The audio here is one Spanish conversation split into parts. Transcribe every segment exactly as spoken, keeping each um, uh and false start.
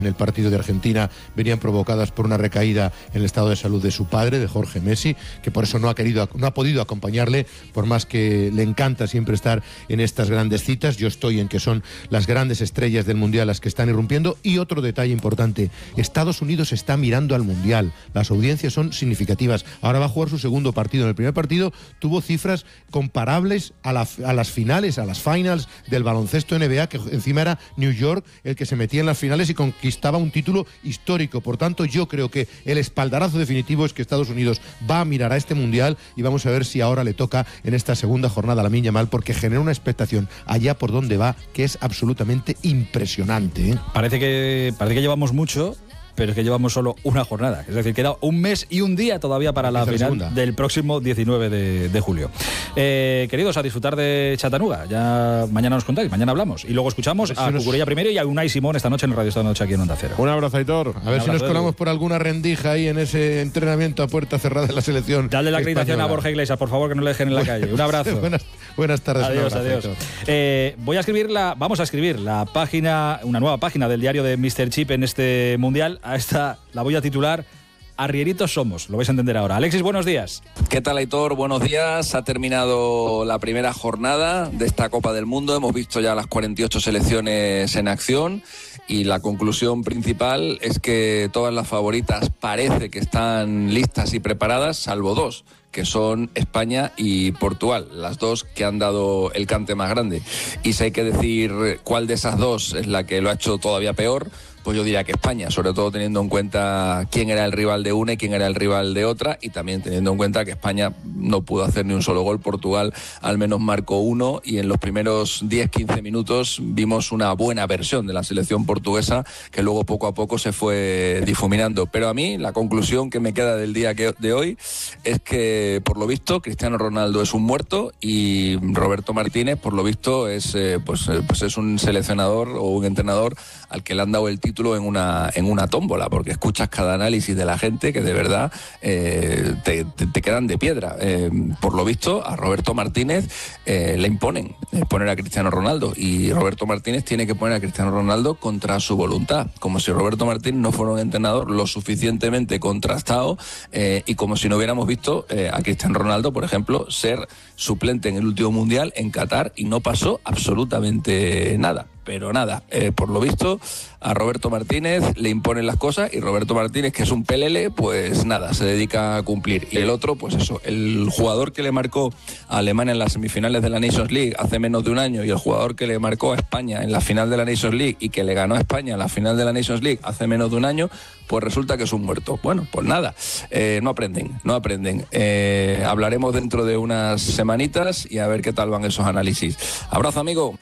en el partido de Argentina venían provocadas por una recaída en el estado de salud de su padre, de Jorge Messi, que por eso no ha querido, no ha podido acompañarle, por más que le encanta siempre estar en estas grandes citas. Yo estoy en que son las grandes estrellas del Mundial las que están irrumpiendo. Y otro detalle importante, Estados Unidos está mirando al Mundial, las audiencias son significativas. Ahora va a jugar su segundo partido. En el primer partido tuvo cifras comparables a, la, a las finales, a las finals del baloncesto N B A, que encima era New York el que se metía en las finales y conquistaba estaba un título histórico. Por tanto, yo creo que el espaldarazo definitivo es que Estados Unidos va a mirar a este Mundial y vamos a ver si ahora le toca en esta segunda jornada a Lamine Yamal, porque genera una expectación allá por donde va que es absolutamente impresionante, ¿eh? Parece que, parece que llevamos mucho, pero es que llevamos solo una jornada. Es decir, queda un mes y un día todavía para la final la del próximo diecinueve de julio. Eh, queridos, a disfrutar de Chattanooga. Ya mañana nos contáis, mañana hablamos. Y luego escuchamos a Cucurella primero y a Unai Simón esta noche en el Radio Esta Noche aquí en Onda Cero. Un abrazo, Aitor. A ver si nos colamos por alguna rendija ahí en ese entrenamiento a puerta cerrada de la selección. Dale la acreditación española a Borja Iglesias, por favor, que no le dejen en la calle. Un abrazo. buenas, buenas tardes. Adiós, adiós. Eh, voy a escribir la, vamos a escribir la página, una nueva página del diario de míster Chip en este Mundial. A esta la voy a titular Arrieritos somos, lo vais a entender ahora. Alexis, buenos días. ¿Qué tal, Aitor? Buenos días. Ha terminado la primera jornada de esta Copa del Mundo. Hemos visto ya las cuarenta y ocho selecciones en acción y la conclusión principal es que todas las favoritas parece que están listas y preparadas, salvo dos, que son España y Portugal, las dos que han dado el cante más grande. Y si hay que decir cuál de esas dos es la que lo ha hecho todavía peor, pues yo diría que España, sobre todo teniendo en cuenta quién era el rival de una y quién era el rival de otra, y también teniendo en cuenta que España no pudo hacer ni un solo gol. Portugal al menos marcó uno, y en los primeros diez a quince minutos vimos una buena versión de la selección portuguesa que luego poco a poco se fue difuminando. Pero a mí la conclusión que me queda del día de hoy es que, por lo visto, Cristiano Ronaldo es un muerto y Roberto Martínez, por lo visto, es, eh, pues, pues es un seleccionador o un entrenador al que le han dado el título en una, en una tómbola, porque escuchas cada análisis de la gente que de verdad eh, te, te, te quedan de piedra. Eh, por lo visto, a Roberto Martínez eh, le imponen eh, poner a Cristiano Ronaldo, y Roberto Martínez tiene que poner a Cristiano Ronaldo contra su voluntad, como si Roberto Martínez no fuera un entrenador lo suficientemente contrastado eh, y como si no hubiéramos visto eh, a Cristiano Ronaldo, por ejemplo, ser suplente en el último Mundial en Qatar y no pasó absolutamente nada. Pero nada, eh, por lo visto a Roberto Martínez le imponen las cosas, y Roberto Martínez, que es un pelele, pues nada, se dedica a cumplir. Y el otro, pues eso, el jugador que le marcó a Alemania en las semifinales de la Nations League hace menos de un año, y el jugador que le marcó a España en la final de la Nations League y que le ganó a España en la final de la Nations League hace menos de un año, pues resulta que es un muerto. Bueno, pues nada, eh, no aprenden, no aprenden. Eh, hablaremos dentro de unas semanitas y a ver qué tal van esos análisis. Abrazo, amigo.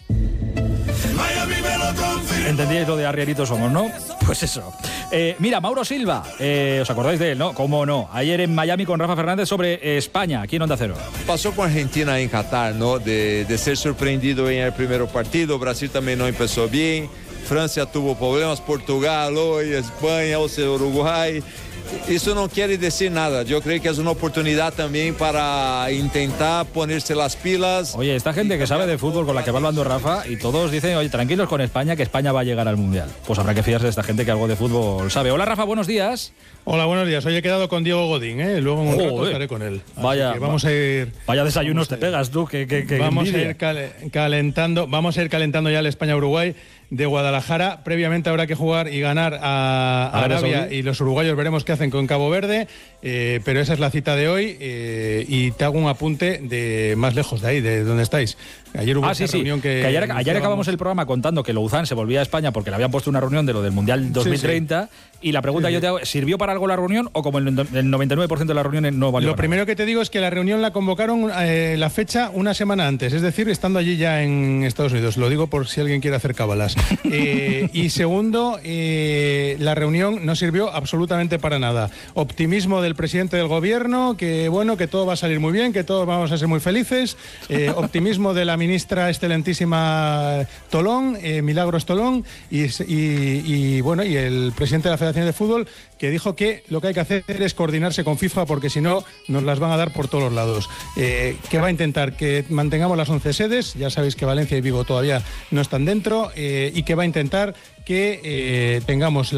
¿Entendíais lo de arrieritos somos, no? Pues eso. Eh, mira, Mauro Silva, eh, ¿os acordáis de él, no? ¿Cómo no? Ayer en Miami con Rafa Fernández sobre eh, España, aquí en Onda Cero. Pasó con Argentina en Qatar, ¿no? De, de ser sorprendido en el primer partido. Brasil también no empezó bien. Francia tuvo problemas. Portugal hoy, España, o sea, Uruguay. Eso no quiere decir nada. Yo creo que es una oportunidad también para intentar ponerse las pilas. Oye, esta gente que sabe de fútbol con la que va hablando Rafa, y todos dicen, oye, tranquilos con España, que España va a llegar al Mundial. Pues habrá que fiarse de esta gente que algo de fútbol sabe. Hola, Rafa, buenos días. Hola, buenos días. Hoy he quedado con Diego Godín, ¿eh? Luego en un rato estaré con él. Así vaya, vamos a ir. Vaya desayunos te pegas tú, que, que, que Vamos envidia. a ir cal calentando, vamos a ir calentando ya el España-Uruguay de Guadalajara. Previamente habrá que jugar y ganar a, a Arabia, Arabia, y los uruguayos veremos qué hacen con Cabo Verde, eh, pero esa es la cita de hoy, eh, y te hago un apunte de más lejos de ahí, de donde estáis. Ayer hubo ah, una sí, reunión sí. que... que ayer, ayer acabamos el programa contando que Louzán se volvía a España porque le habían puesto una reunión de lo del Mundial dos mil treinta, sí, sí. Y la pregunta sí, yo te hago, ¿sirvió para algo la reunión o como el, el noventa y nueve por ciento de las reuniones no valió? Lo para primero nada? que te digo es que la reunión la convocaron eh, la fecha una semana antes, es decir, estando allí ya en Estados Unidos. Lo digo por si alguien quiere hacer cábalas. Eh, y segundo, eh, la reunión no sirvió absolutamente para nada. Optimismo del presidente del gobierno, que bueno, que todo va a salir muy bien, que todos vamos a ser muy felices. Eh, optimismo de la ministra excelentísima Tolón, eh, Milagros Tolón, y, y, y bueno, y el presidente de la Federación de Fútbol, que dijo que lo que hay que hacer es coordinarse con FIFA, porque si no nos las van a dar por todos los lados. Eh, que va a intentar que mantengamos las once sedes, ya sabéis que Valencia y Vigo todavía no están dentro, eh, y que va a intentar que eh, tengamos la